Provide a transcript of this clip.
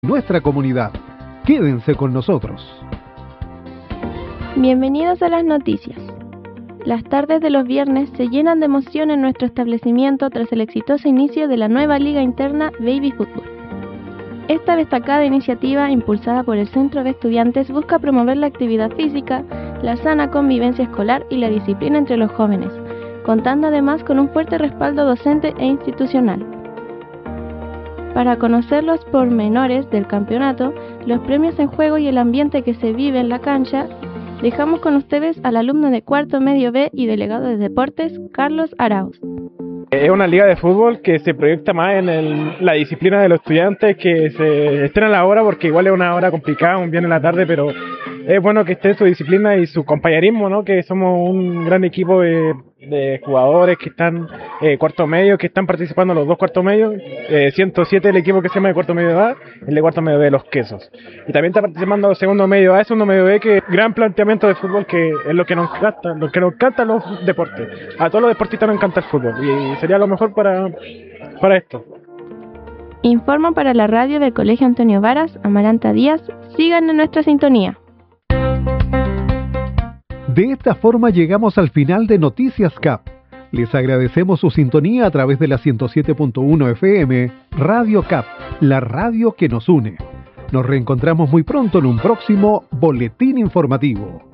nuestra comunidad. Quédense con nosotros. Bienvenidos a las noticias. Las tardes de los viernes se llenan de emoción en nuestro establecimiento tras el exitoso inicio de la nueva liga interna Baby Fútbol. Esta destacada iniciativa, impulsada por el Centro de Estudiantes, busca promover la actividad física, la sana convivencia escolar y la disciplina entre los jóvenes, contando además con un fuerte respaldo docente e institucional. Para conocer los pormenores del campeonato, los premios en juego y el ambiente que se vive en la cancha, dejamos con ustedes al alumno de cuarto medio B y delegado de deportes, Carlos Arauz. Es una liga de fútbol que se proyecta más en la disciplina de los estudiantes, que se estrena a la hora, porque igual es una hora complicada, un viernes en la tarde, pero es bueno que esté su disciplina y su compañerismo, ¿no? Que somos un gran equipo de jugadores que están cuarto medio, que están participando los dos cuartos medios, 107 el equipo que se llama de cuarto medio de A, el de cuarto medio B, Los Quesos. Y también está participando el segundo medio A, segundo medio B, que gran planteamiento de fútbol, que es lo que nos encanta los deportes. A todos los deportistas nos encanta el fútbol y sería lo mejor para esto. Informo para la radio del Colegio Antonio Varas, Amaranta Díaz. Sigan en nuestra sintonía. De esta forma llegamos al final de Noticias CAP. Les agradecemos su sintonía a través de la 107.1 FM, Radio CAP, la radio que nos une. Nos reencontramos muy pronto en un próximo Boletín Informativo.